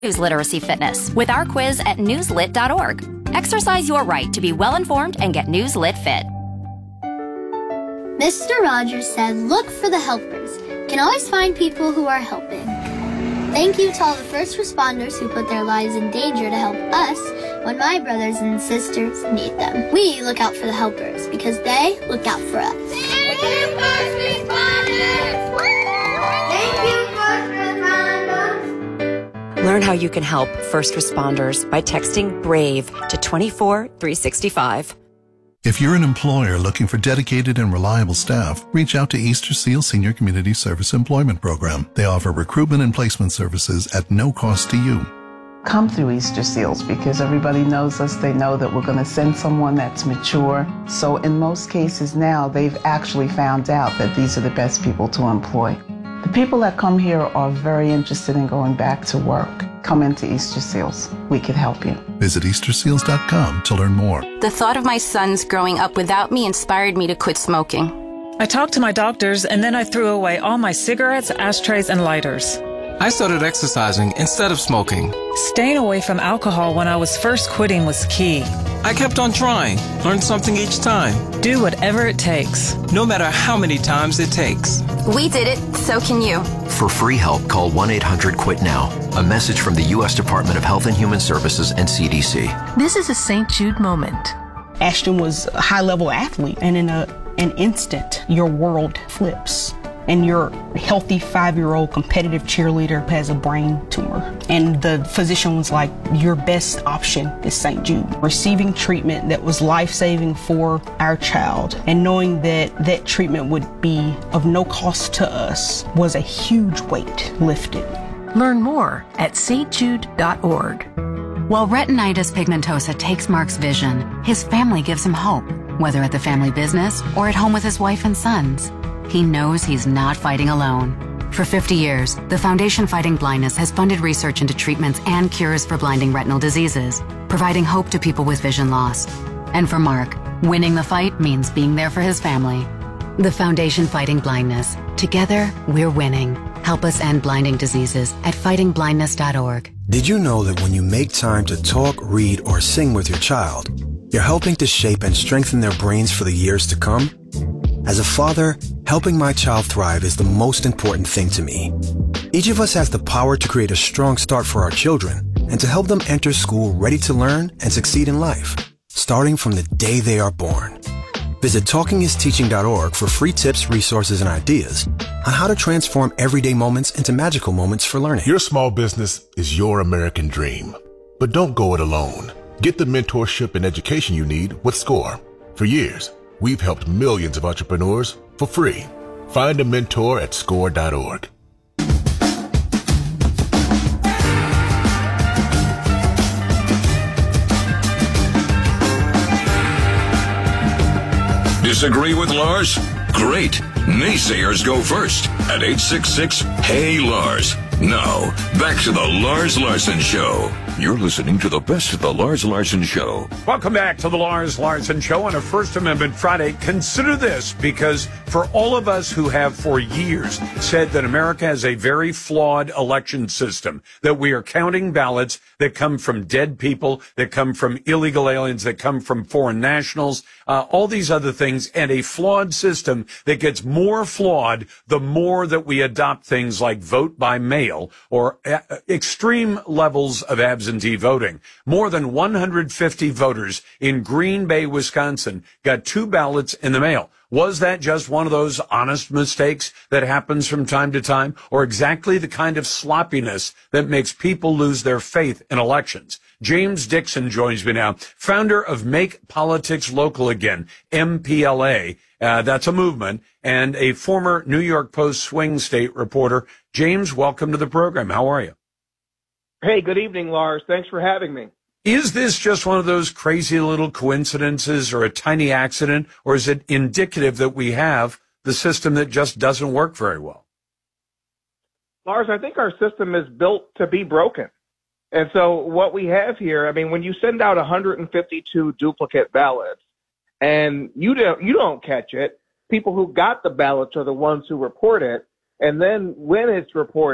News Literacy Fitness with our quiz at newslit.org. Exercise your right to be well-informed and get Newslit fit. Mr. Rogers said, look for the helpers. You can always find people who are helping. Thank you to all the first responders who put their lives in danger to help us when my brothers and sisters need them. We look out for the helpers because they look out for us. Thank you, first responders! Thank you, first responders! Learn how you can help first responders by texting BRAVE to 24365. If you're an employer looking for dedicated and reliable staff, reach out to Easter Seal Senior Community Service Employment Program. They offer recruitment and placement services at no cost to you. Come through Easter Seals because everybody knows us. They know that we're going to send someone that's mature. So in most cases now, they've actually found out that these are the best people to employ. The people that come here are very interested in going back to work. Come into Easter Seals. We can help you. Visit easterseals.com to learn more. The thought of my sons growing up without me inspired me to quit smoking. I talked to my doctors, and then I threw away all my cigarettes, ashtrays, and lighters. I started exercising instead of smoking. Staying away from alcohol when I was first quitting was key. I kept on trying, learned something each time. Do whatever it takes. No matter how many times it takes. We did it, so can you. For free help, call 1-800-QUIT-NOW. A message from the U.S. Department of Health and Human Services and CDC. This is a St. Jude moment. Ashton was a high-level athlete, and in an instant, your world flips. And your healthy 5-year-old competitive cheerleader has a brain tumor. And the physician was like, your best option is St. Jude. Receiving treatment that was life-saving for our child and knowing that that treatment would be of no cost to us was a huge weight lifted. Learn more at stjude.org. While retinitis pigmentosa takes Mark's vision, his family gives him hope, whether at the family business or at home with his wife and sons. He knows he's not fighting alone. For 50 years, the Foundation Fighting Blindness has funded research into treatments and cures for blinding retinal diseases, providing hope to people with vision loss. And for Mark, winning the fight means being there for his family. The Foundation Fighting Blindness. Together, we're winning. Help us end blinding diseases at fightingblindness.org. Did you know that when you make time to talk, read, or sing with your child, you're helping to shape and strengthen their brains for the years to come? As a father, helping my child thrive is the most important thing to me. Each of us has the power to create a strong start for our children and to help them enter school ready to learn and succeed in life, starting from the day they are born. Visit talkingisteaching.org for free tips, resources, and ideas on how to transform everyday moments into magical moments for learning. Your small business is your American dream, but don't go it alone. Get the mentorship and education you need with SCORE. For years, we've helped millions of entrepreneurs for free. Find a mentor at score.org. Disagree with Lars? Great. Naysayers go first at 866-HEY-LARS. Now, back to the Lars Larson Show. You're listening to the best of the Lars Larson Show. Welcome back to the Lars Larson Show on a First Amendment Friday. Consider this, because for all of us who have for years said that America has a very flawed election system, that we are counting ballots that come from dead people, that come from illegal aliens, that come from foreign nationals, all these other things, and a flawed system that gets more flawed the more that we adopt things like vote by mail or extreme levels of absentee voting. More than 150 voters in Green Bay, Wisconsin got 2 ballots in the mail. Was that just one of those honest mistakes that happens from time to time, or exactly the kind of sloppiness that makes people lose their faith in elections? James Dixon joins me now, founder of Make Politics Local Again, MPLA. That's a movement, and a former New York Post swing state reporter. James, welcome to the program. How are you? Hey, good evening, Lars. Thanks for having me. Is this just one of those crazy little coincidences or a tiny accident, or is it indicative that we have the system that just doesn't work very well? Lars, I think our system is built to be broken. And so what we have here, I mean, when you send out 152 duplicate ballots and you don't catch it, people who got the ballots are the ones who report it. And then when it's reported,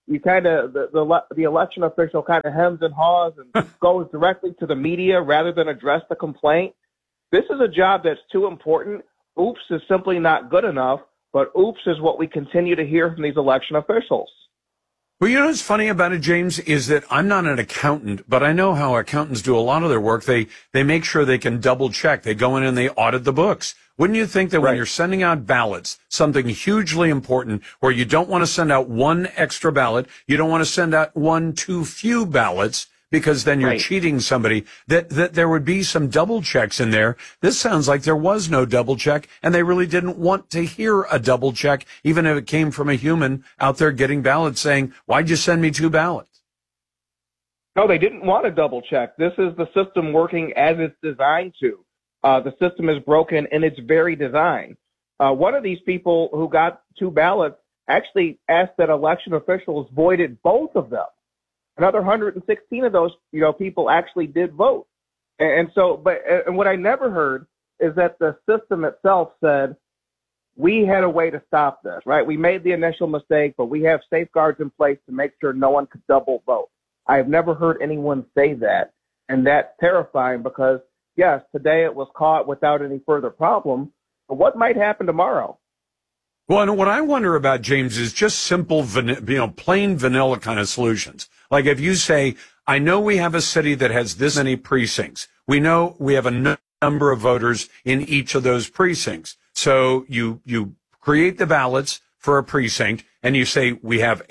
you kind of, the election official kind of hems and haws and goes directly to the media rather than address the complaint. This is a job that's too important. Oops is simply not good enough, but oops is what we continue to hear from these election officials. Well, you know what's funny about it, James, is that I'm not an accountant, but I know how accountants do a lot of their work. They make sure they can double check. They go in and they audit the books. Wouldn't you think that when you're sending out ballots, something hugely important where you don't want to send out one extra ballot, you don't want to send out one too few ballots, because then you're cheating somebody, that there would be some double checks in there. This sounds like there was no double check, and they really didn't want to hear a double check, even if it came from a human out there getting ballots saying, why'd you send me 2 ballots? No, they didn't want a double check. This is the system working as it's designed to. The system is broken in its very design. One of these people who got 2 ballots actually asked that election officials voided both of them. Another 116 of those, people actually did vote. And what I never heard is that the system itself said, we had a way to stop this, right? We made the initial mistake, but we have safeguards in place to make sure no one could double vote. I've never heard anyone say that. And that's terrifying because, yes, today it was caught without any further problem. But what might happen tomorrow? Well, and what I wonder about, James, is just simple, plain vanilla kind of solutions. Like if you say, I know we have a city that has this many precincts. We know we have a number of voters in each of those precincts. So you create the ballots for a precinct and you say we have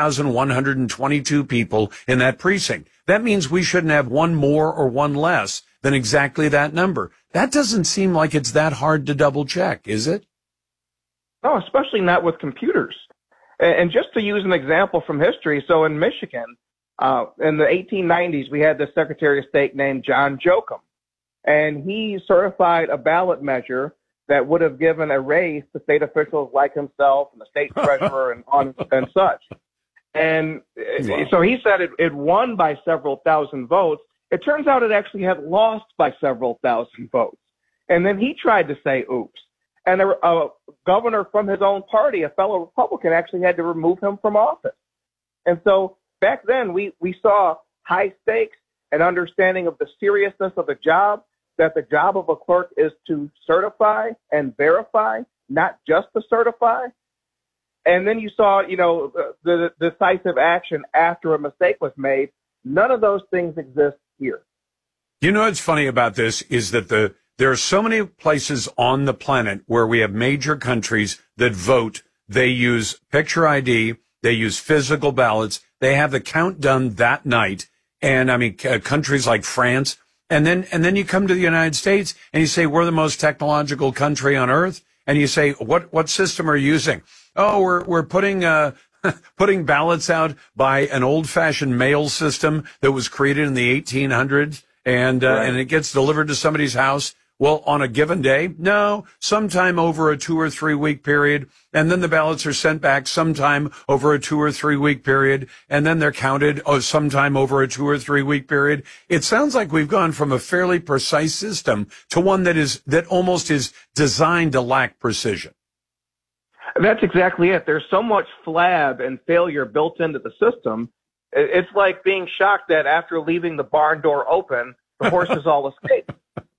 8,122 people in that precinct. That means we shouldn't have one more or one less than exactly that number. That doesn't seem like it's that hard to double check, is it? No, especially not with computers. And just to use an example from history, so in Michigan, in the 1890s, we had this Secretary of State named John Joachim, and he certified a ballot measure that would have given a raise to state officials like himself and the state treasurer and such. And so he said it won by several thousand votes. It turns out it actually had lost by several thousand votes. And then he tried to say oops. And a governor from his own party, a fellow Republican, actually had to remove him from office. And so back then, we saw high stakes and understanding of the seriousness of the job, that the job of a clerk is to certify and verify, not just to certify. And then you saw, the decisive action after a mistake was made. None of those things exist here. You know what's funny about this is that there are so many places on the planet where we have major countries that vote. They use picture ID. They use physical ballots. They have the count done that night. And I mean, countries like France. And then you come to the United States and you say, we're the most technological country on earth. And you say, what system are you using? Oh, we're putting ballots out by an old fashioned mail system that was created in the 1800s. And it gets delivered to somebody's house. Well, on a given day? No, sometime over a 2 or 3 week period. And then the ballots are sent back sometime over a 2 or 3 week period. And then they're counted sometime over a 2 or 3 week period. It sounds like we've gone from a fairly precise system to one that almost is designed to lack precision. That's exactly it. There's so much flab and failure built into the system. It's like being shocked that after leaving the barn door open, the horses all escaped.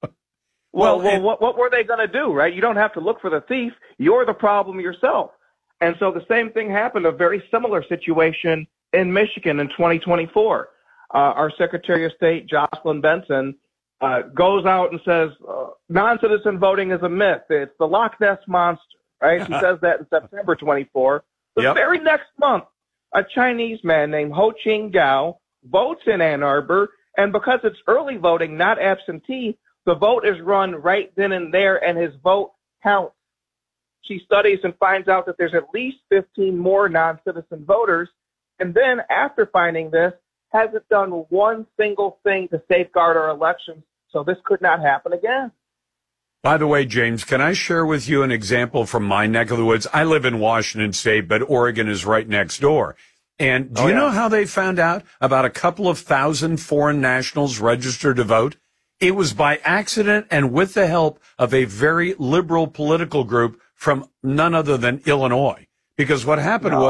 Well, what were they going to do, right? You don't have to look for the thief. You're the problem yourself. And so the same thing happened, a very similar situation in Michigan in 2024. Our Secretary of State, Jocelyn Benson, goes out and says, non-citizen voting is a myth. It's the Loch Ness Monster, right? She says that in September 24. The very next month, a Chinese man named Ho Ching Gao votes in Ann Arbor, and because it's early voting, not absentee, the vote is run right then and there, and his vote counts. She studies and finds out that there's at least 15 more non-citizen voters, and then after finding this, hasn't done one single thing to safeguard our elections, so this could not happen again. By the way, James, can I share with you an example from my neck of the woods? I live in Washington State, but Oregon is right next door. And do you know how they found out about a couple of thousand foreign nationals registered to vote? It was by accident and with the help of a very liberal political group from none other than Illinois. Because what happened was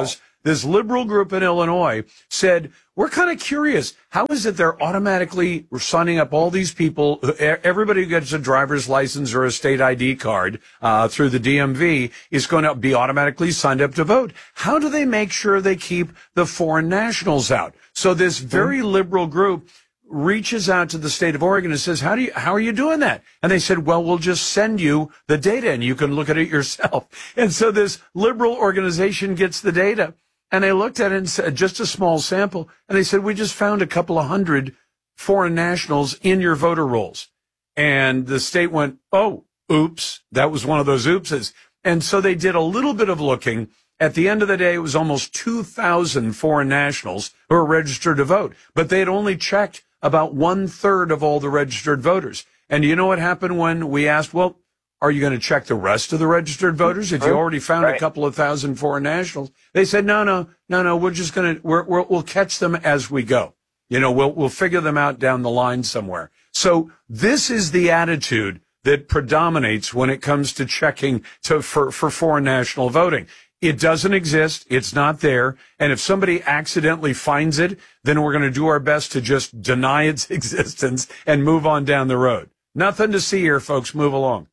this liberal group in Illinois said, we're kind of curious. How is it they're automatically signing up all these people? Everybody who gets a driver's license or a state ID card through the DMV is going to be automatically signed up to vote. How do they make sure they keep the foreign nationals out? So this very liberal group reaches out to the state of Oregon and says, how are you doing that? And they said, well, we'll just send you the data and you can look at it yourself. And so this liberal organization gets the data, and they looked at it and said, just a small sample. And they said, we just found a couple of hundred foreign nationals in your voter rolls. And the state went, oh, oops. That was one of those oopses. And so they did a little bit of looking. At the end of the day, it was almost 2,000 foreign nationals who were registered to vote, but they had only checked about 1/3 of all the registered voters. And you know what happened when we asked, well, are you going to check the rest of the registered voters if you already found a couple of thousand foreign nationals? They said, no, we're just going to, we'll catch them as we go. You know, we'll figure them out down the line somewhere. So this is the attitude that predominates when it comes to checking for foreign national voting. It doesn't exist. It's not there. And if somebody accidentally finds it, then we're going to do our best to just deny its existence and move on down the road. Nothing to see here, folks. Move along.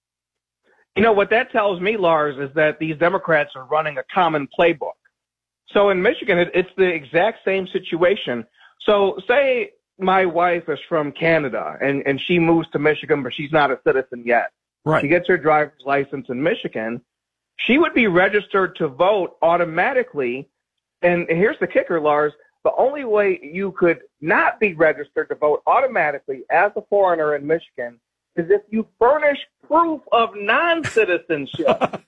You know, what that tells me, Lars, is that these Democrats are running a common playbook. So in Michigan, it's the exact same situation. So say my wife is from Canada and she moves to Michigan, but she's not a citizen yet. Right. She gets her driver's license in Michigan. She would be registered to vote automatically. And here's the kicker, Lars. The only way you could not be registered to vote automatically as a foreigner in Michigan is if you furnish proof of non-citizenship.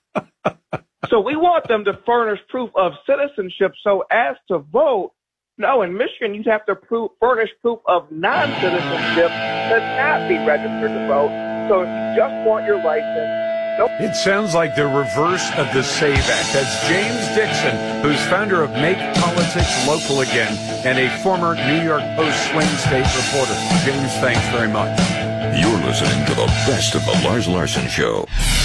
So we want them to furnish proof of citizenship so as to vote. No, in Michigan, you'd have to furnish proof of non-citizenship to not be registered to vote. So if you just want your license, it sounds like the reverse of the SAVE Act. That's James Dixon, who's founder of Make Politics Local Again and a former New York Post swing state reporter. James, thanks very much. You're listening to the best of the Lars Larson Show.